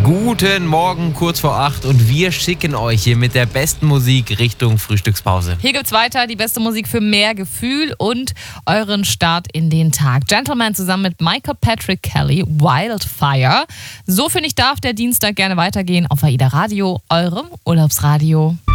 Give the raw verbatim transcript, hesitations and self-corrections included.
Guten Morgen, kurz vor acht und wir schicken euch hier mit der besten Musik Richtung Frühstückspause. Hier gibt's weiter die beste Musik für mehr Gefühl und euren Start in den Tag. Gentleman zusammen mit Michael Patrick Kelly, Wildfire. So finde ich, darf der Dienstag gerne weitergehen auf AIDA Radio, eurem Urlaubsradio.